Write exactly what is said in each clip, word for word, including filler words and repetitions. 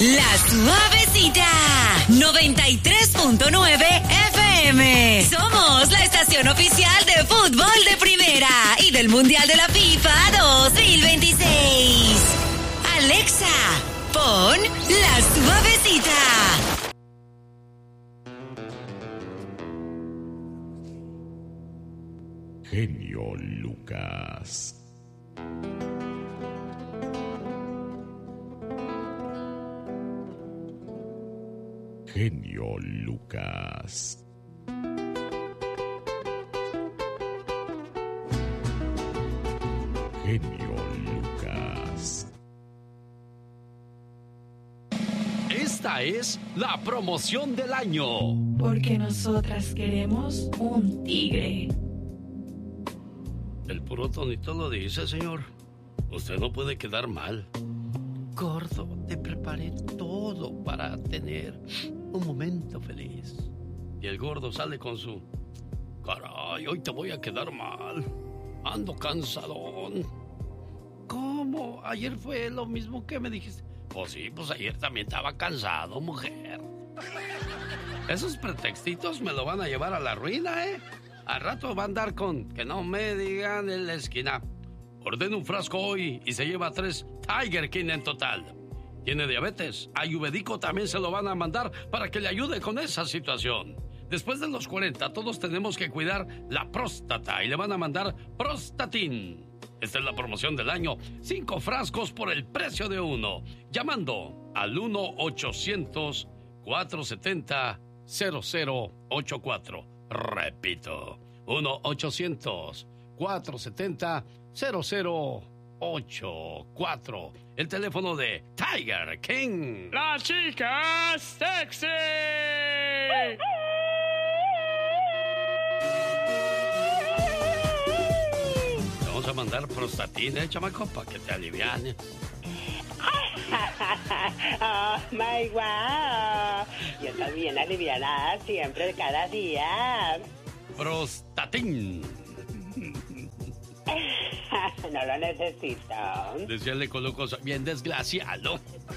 La Suavecita, noventa y tres punto nueve F M. Somos la estación oficial de fútbol de primera y del Mundial de la FIFA dos mil veintiséis. Alexa, pon La Suavecita. Genio Lucas. Genio Lucas. Genio Lucas. Esta es la promoción del año. Porque nosotras queremos un tigre. El puro tonito lo dice, señor. Usted no puede quedar mal. Gordo, te preparé todo para tener un momento feliz. Y el gordo sale con su... Caray, hoy te voy a quedar mal. Ando cansadón. ¿Cómo? Ayer fue lo mismo que me dijiste. Pues sí, pues ayer también estaba cansado, mujer. Esos pretextitos me lo van a llevar a la ruina, ¿eh? Al rato va a andar con que no me digan en la esquina. Ordena un frasco hoy y se lleva tres Tiger King en total. Tiene diabetes. Ayurvédico también se lo van a mandar para que le ayude con esa situación. Después de los cuarenta, todos tenemos que cuidar la próstata y le van a mandar Prostatin. Esta es la promoción del año. Cinco frascos por el precio de uno. Llamando al uno ochocientos, cuatrocientos setenta, cero cero ocho cuatro. Repito, uno ochocientos, cuatrocientos setenta, cero cero ocho cuatro. El teléfono de Tiger King. ¡La chica sexy! Vamos a mandar Prostatina, ¿eh, chamaco? Para que te aliviane. Oh my wow. Yo también aliviana siempre, cada día. Prostatin. No lo necesito. Decía, le coloco bien desgraciado.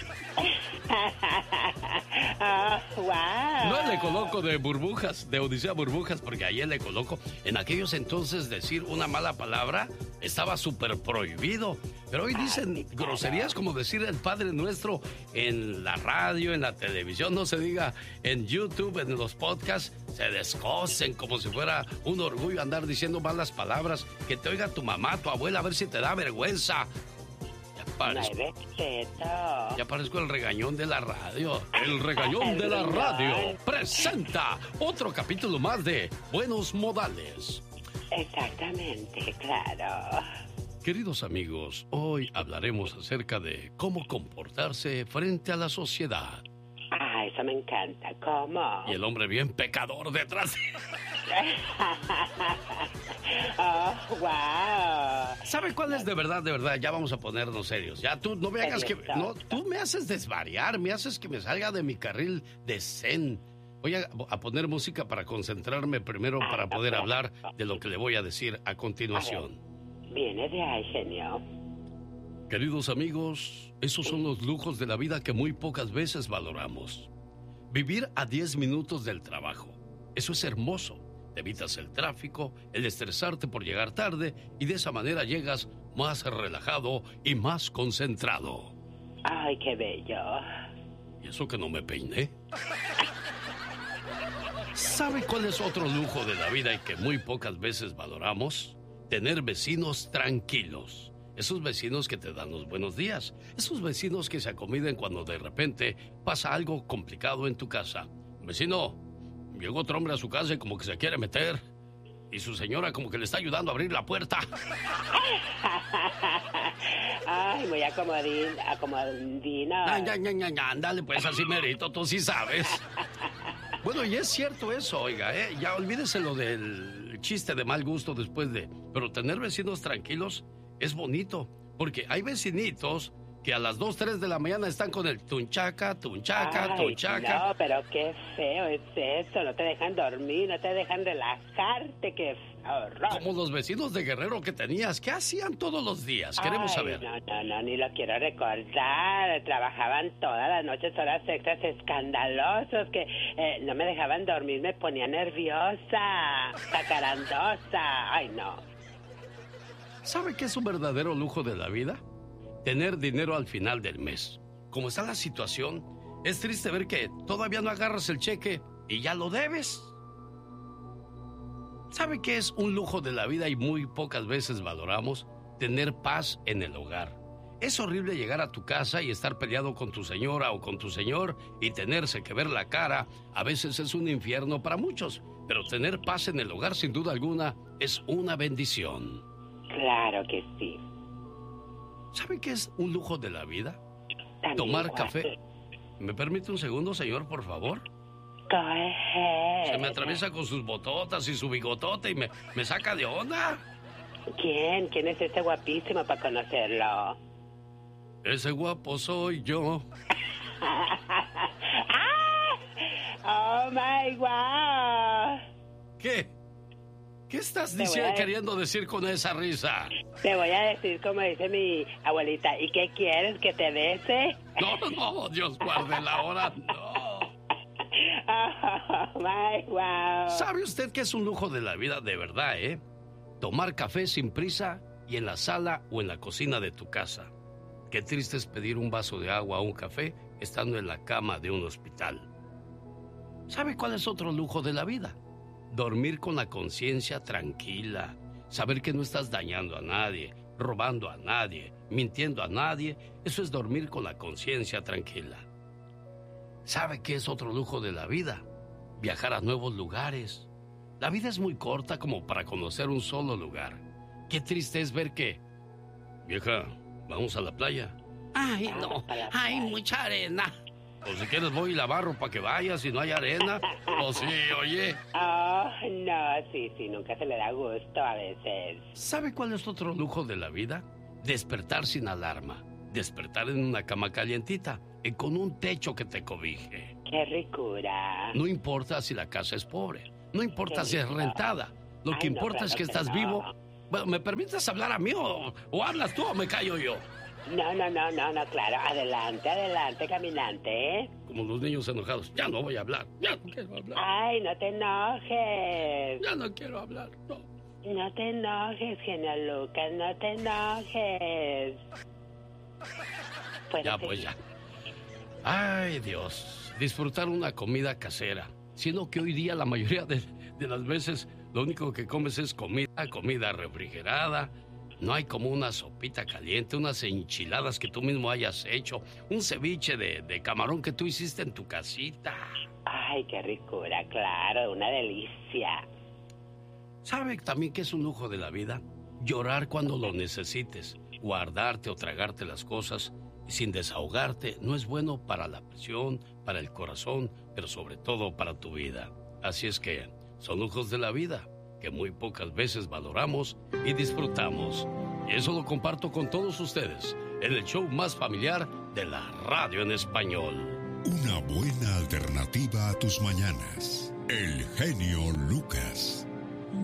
Oh, wow. No le coloco de burbujas, de Odisea Burbujas, porque ayer le coloco. En aquellos entonces decir una mala palabra estaba súper prohibido. Pero hoy dicen Ay, claro. groserías como decir el Padre Nuestro en la radio, en la televisión, no se diga en YouTube, en los podcasts. Se descosen como si fuera un orgullo andar diciendo malas palabras. Que te oiga tu mamá, tu abuela, a ver si te da vergüenza. Parezco, no hay respeto. Ya parezco el regañón de la radio. El regañón de la radio presenta otro capítulo más de Buenos Modales. Exactamente, claro. Queridos amigos, hoy hablaremos acerca de cómo comportarse frente a la sociedad. Ah, eso me encanta. ¿Cómo? Y el hombre bien pecador detrás. Oh, wow. ¿Sabe cuál es de verdad, de verdad? Ya vamos a ponernos serios. Ya tú no me hagas que... No, tú me haces desvariar, me haces que me salga de mi carril de zen. Voy a, a poner música para concentrarme primero para poder hablar de lo que le voy a decir a continuación. Viene de ahí, genio. Queridos amigos, esos son los lujos de la vida que muy pocas veces valoramos. Vivir a diez minutos del trabajo. Eso es hermoso. Te evitas el tráfico, el estresarte por llegar tarde y de esa manera llegas más relajado y más concentrado. Ay, qué bello. ¿Y eso que no me peiné? ¿Sabe cuál es otro lujo de la vida y que muy pocas veces valoramos? Tener vecinos tranquilos. Esos vecinos que te dan los buenos días. Esos vecinos que se acomiden cuando de repente pasa algo complicado en tu casa. Vecino, llegó otro hombre a su casa y como que se quiere meter. Y su señora como que le está ayudando a abrir la puerta. Ay, muy acomodín, acomodino. Ay, ya, ya, ya, ya, ándale pues así merito, tú sí sabes. Bueno, y es cierto eso, oiga, ¿eh? Ya olvídese lo del chiste de mal gusto después de... Pero tener vecinos tranquilos es bonito, porque hay vecinitos que a las dos, tres de la mañana están con el tunchaca, tunchaca, Ay, tunchaca. No, pero qué feo es eso, no te dejan dormir, no te dejan relajarte, qué horror. Como los vecinos de Guerrero que tenías, ¿qué hacían todos los días? Queremos Ay, saber. No, no, no, ni lo quiero recordar. Trabajaban todas las noches, horas extras escandalosos que eh, no me dejaban dormir, me ponía nerviosa, cacarandosa. Ay, no. ¿Sabe qué es un verdadero lujo de la vida? Tener dinero al final del mes. Como está la situación, es triste ver que todavía no agarras el cheque y ya lo debes. ¿Sabe qué es un lujo de la vida y muy pocas veces valoramos? Tener paz en el hogar. Es horrible llegar a tu casa y estar peleado con tu señora o con tu señor y tenerse que ver la cara. A veces es un infierno para muchos, pero tener paz en el hogar sin duda alguna es una bendición. Claro que sí. ¿Sabe qué es un lujo de la vida? También, Tomar guau. café. ¿Me permite un segundo, señor, por favor? Go ahead. Se me atraviesa con sus bototas y su bigotote y me, me saca de onda. ¿Quién? ¿Quién es este guapísimo para conocerlo? Ese guapo soy yo. ¡Oh, my God! ¿Qué? ¿Qué estás Te voy diciendo, a- queriendo decir con esa risa? Te voy a decir como dice mi abuelita. ¿Y qué quieres? ¿Que te bese? No, no, Dios guarde la hora, no. Oh, my God. ¿Sabe usted que es un lujo de la vida de verdad, eh? Tomar café sin prisa y en la sala o en la cocina de tu casa. Qué triste es pedir un vaso de agua o un café estando en la cama de un hospital. ¿Sabe cuál es otro lujo de la vida? Dormir con la conciencia tranquila. Saber que no estás dañando a nadie, robando a nadie, mintiendo a nadie. Eso es dormir con la conciencia tranquila. ¿Sabe qué es otro lujo de la vida? Viajar a nuevos lugares. La vida es muy corta como para conocer un solo lugar. Qué triste es ver que... Vieja, vamos a la playa. Ay, no, hay mucha arena. O si quieres voy y la barro para que vayas si no hay arena. O sí, oye. Oh, no, sí, sí, nunca se le da gusto a veces. ¿Sabe cuál es otro lujo de la vida? Despertar sin alarma. Despertar en una cama calientita y con un techo que te cobije. Qué ricura. No importa si la casa es pobre. No importa Qué si es lindo. rentada. Lo Ay, que no, importa es claro que que estás no. vivo. Bueno, ¿me permites hablar a mí o, o hablas tú o me callo yo? No, no, no, no, no, claro. Adelante, adelante, caminante, ¿eh? Como los niños enojados. Ya no voy a hablar. Ya no quiero hablar. Ay, no te enojes. Ya no quiero hablar. No. No te enojes, genio Lucas, no te enojes. ¿Puedo Ya, pues seguir? ya. Ay, Dios. Disfrutar una comida casera. Siendo que hoy día la mayoría de, de las veces lo único que comes es comida, comida refrigerada. No hay como una sopita caliente, unas enchiladas que tú mismo hayas hecho, un ceviche de, de camarón que tú hiciste en tu casita. Ay, qué ricura, claro, una delicia. ¿Sabe también que es un lujo de la vida? Llorar cuando lo necesites, guardarte o tragarte las cosas sin desahogarte no es bueno para la presión, para el corazón, pero sobre todo para tu vida. Así es que son lujos de la vida que muy pocas veces valoramos y disfrutamos. Y eso lo comparto con todos ustedes en el show más familiar de la radio en español. Una buena alternativa a tus mañanas. El genio Lucas.